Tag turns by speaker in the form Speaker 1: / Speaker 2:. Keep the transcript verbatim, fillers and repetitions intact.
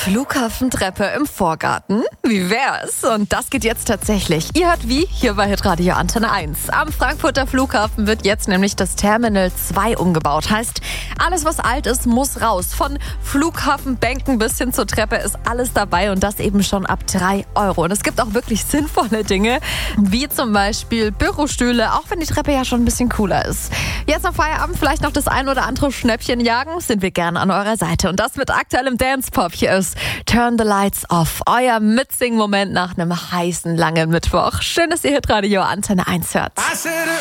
Speaker 1: Flughafentreppe im Vorgarten? Wie wär's? Und das geht jetzt tatsächlich. Ihr hört wie? Hier bei Hitradio Antenne eins. Am Frankfurter Flughafen wird jetzt nämlich das Terminal zwei umgebaut. Heißt, alles was alt ist, muss raus. Von Flughafenbänken bis hin zur Treppe ist alles dabei und das eben schon ab drei Euro. Und es gibt auch wirklich sinnvolle Dinge, wie zum Beispiel Bürostühle, auch wenn die Treppe ja schon ein bisschen cooler ist. Jetzt am Feierabend vielleicht noch das ein oder andere Schnäppchen jagen, sind wir gerne an eurer Seite. Und das mit aktuellem Dance-Pop. Hier ist Turn the Lights Off, euer Mitsing-Moment nach einem heißen, langen Mittwoch. Schön, dass ihr Hitradio Antenne eins hört.